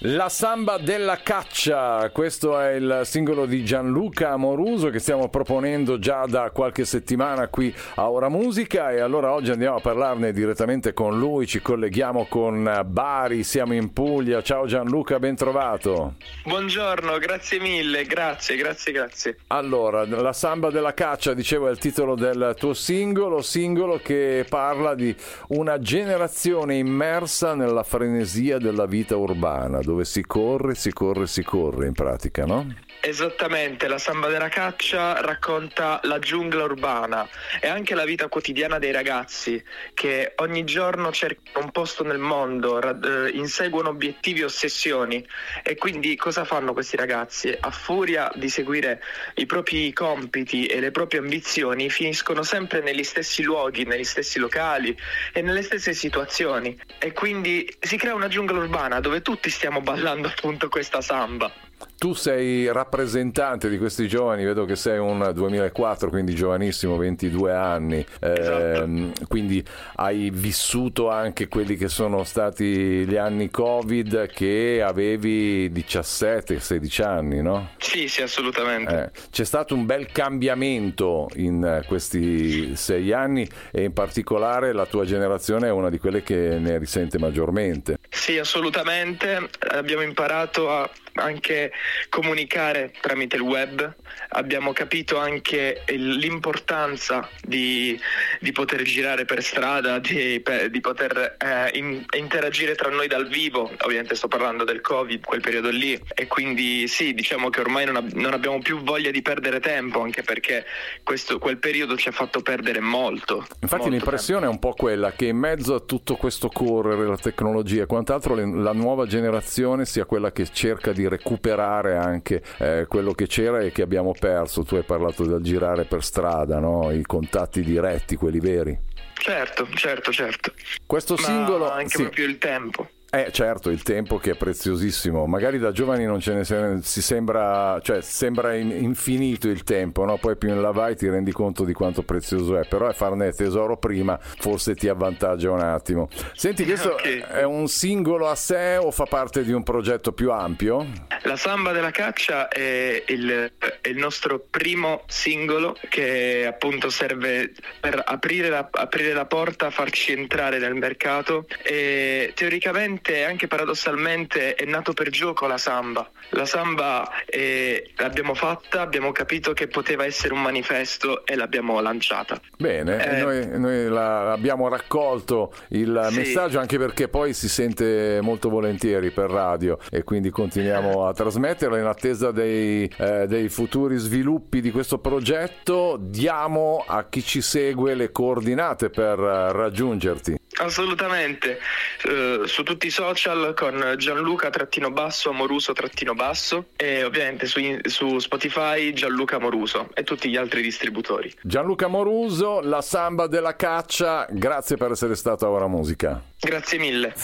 La samba della caccia, questo è il singolo di Gianluca Amoruso che stiamo proponendo già da qualche settimana qui a Ora Musica, e allora oggi andiamo a parlarne direttamente con lui. Ci colleghiamo con Bari, siamo in Puglia. Ciao Gianluca, ben trovato. Buongiorno, grazie mille, grazie. Allora, la samba della caccia, dicevo, è il titolo del tuo singolo che parla di una generazione immersa nella frenesia della vita urbana, dove si corre in pratica, no? Esattamente, la samba della caccia racconta la giungla urbana e anche la vita quotidiana dei ragazzi che ogni giorno cercano un posto nel mondo, inseguono obiettivi e ossessioni. E quindi cosa fanno questi ragazzi? A furia di seguire i propri compiti e le proprie ambizioni, finiscono sempre negli stessi luoghi, negli stessi locali e nelle stesse situazioni. E quindi si crea una giungla urbana dove tutti stiamo ballando appunto questa samba. Tu sei rappresentante di questi giovani, vedo che sei un 2004, quindi giovanissimo, 22 anni, Esatto. Quindi hai vissuto anche quelli che sono stati gli anni Covid, che avevi 17-16 anni, no? Sì, assolutamente. C'è stato un bel cambiamento in questi 6 anni e in particolare la tua generazione è una di quelle che ne risente maggiormente. Sì, assolutamente. Abbiamo imparato a anche comunicare tramite il web, abbiamo capito anche l'importanza di poter girare per strada, di poter interagire tra noi dal vivo. Ovviamente sto parlando del Covid, quel periodo lì, e quindi sì, diciamo che ormai non abbiamo più voglia di perdere tempo, anche perché quel periodo ci ha fatto perdere molto. Infatti l'impressione tempo. È un po' quella che in mezzo a tutto questo correre, la tecnologia e quant'altro, la nuova generazione sia quella che cerca di recuperare anche quello che c'era e che abbiamo perso. Tu hai parlato del girare per strada, no? I contatti diretti, quelli veri. Certo. Questo singolo anche proprio il tempo. Certo, il tempo che è preziosissimo, magari da giovani non ce ne si sembra, cioè sembra infinito il tempo, no? Poi più in là vai ti rendi conto di quanto prezioso è, però farne tesoro prima forse ti avvantaggia un attimo. Senti, questo è un singolo a sé o fa parte di un progetto più ampio? La samba della caccia è il nostro primo singolo, che appunto serve per aprire la porta, farci entrare nel mercato, e teoricamente anche paradossalmente è nato per gioco la samba. La samba l'abbiamo fatta, abbiamo capito che poteva essere un manifesto e l'abbiamo lanciata. Bene, noi abbiamo raccolto il messaggio, anche perché poi si sente molto volentieri per radio, e quindi continuiamo a trasmetterlo in attesa dei futuri sviluppi di questo progetto. Diamo a chi ci segue le coordinate per raggiungerti. Assolutamente, su tutti i social con Gianluca-Amoruso- e ovviamente su Spotify Gianluca Amoruso e tutti gli altri distributori. Gianluca Amoruso, la samba della caccia, grazie per essere stato a Ora Musica. Grazie mille.